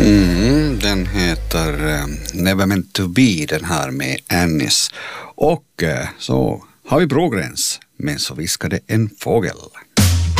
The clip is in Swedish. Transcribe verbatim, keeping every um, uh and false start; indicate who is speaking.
Speaker 1: Mm, den heter uh, Never Meant To Be, den här med Annis. Och uh, så har vi Brågräns, men så viskade en fågel.